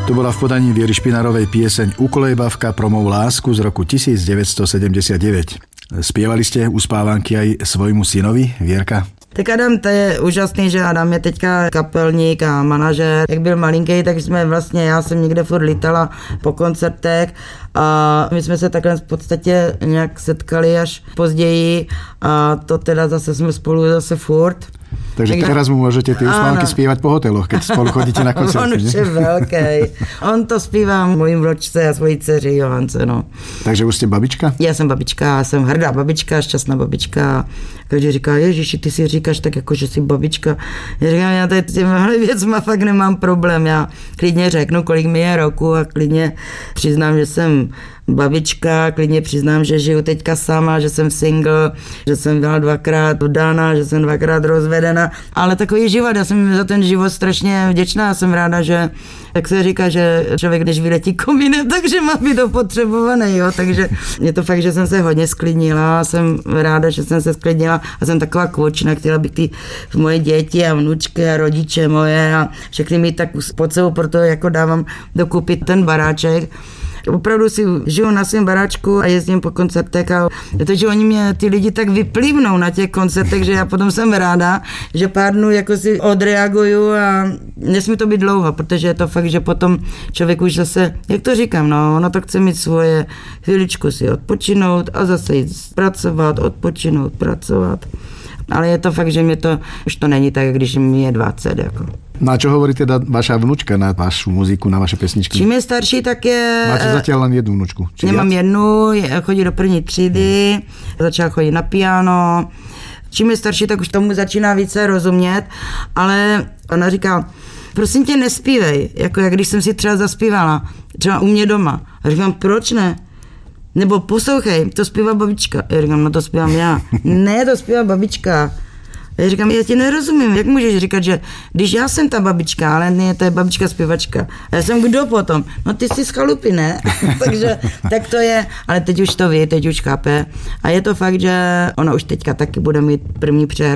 To bola v podaní Viery Špinárovej pieseň Ukolejbavka pro mou lásku z roku 1979. Spievali ste uspávanky aj svojmu synovi, Vierka? Tak Adam, to je úžasný, že Adam je teďka kapelník a manažer. Jak byl malinký, tak jsme vlastně, já jsem někde furt lítala po koncertech a my jsme se takhle v podstatě nějak setkali až později a to teda zase jsme spolu zase furt. Takže teraz mu môžete tie uspávanky spievať po hoteloch, keď spolu chodíte na koncerty. On už je veľký. On to zpívá mojím vločce a svojí dceři Johance, no. Takže už ste babička? Já jsem babička, jsem hrdá babička, šťastná babička. Každý říká, Ježiši, ty si říkáš tak jako, že jsi babička. Já říkám, já tady těmhle věcma fakt nemám problém. Já klidně řeknu, kolik mi je roku a klidně přiznám, že jsem babička, klidně přiznám, že žiju teďka sama, že jsem single, že jsem byla 2krát vdána, že jsem 2krát rozvedena, ale takový život, já jsem za ten život strašně vděčná, jsem ráda, že, jak se říká, že člověk, když vyletí komínem, takže má být opotřebovaný, jo, takže je to fakt, že jsem se hodně sklidnila, jsem ráda, že jsem se sklidnila a jsem taková kvočina, chtěla bych ty moje děti a vnučky a rodiče moje a všechny mít tak pod sebou, proto jako dávám dokupy ten baráček. Opravdu si žiju na svém baráčku a jezdím po koncertech a protože oni mě ty lidi tak vyplivnou na těch koncertech, že já potom jsem ráda, že pár dnů jako si odreaguju a nesmí to být dlouho, protože je to fakt, že potom člověk už zase, jak to říkám, no, ono to chce mít svoje chviličku si odpočinout a zase jít pracovat, odpočinout, pracovat. Ale je to fakt, že mě to, už to není tak, když mi je 20, jako. No a čo hovorí teda vaša vnučka na vašu muziku, na vaše pesničky? Čím je starší, tak je... Máte zatiaľ len jednu vnučku? Nemám jednu, chodí do první třídy, začala chodit na piano. Čím je starší, tak už tomu začíná více rozumět, ale ona říká, prosím tě, nespívej, jako jak když jsem si třeba zaspívala, třeba u mě doma. A říkám, proč ne? Nebo poslouchej, to zpívá babička. Já říkám, no to zpívám já. Ne, to zpívá babička. Já říkám, já ti nerozumím, jak můžeš říkat, že když já jsem ta babička, ale ne, to je babička zpěvačka. A já jsem kdo potom? No ty jsi z chalupy, ne? Takže tak to je, ale teď už to ví, teď už chápe. A je to fakt, že ona už teďka taky bude mít první přehradu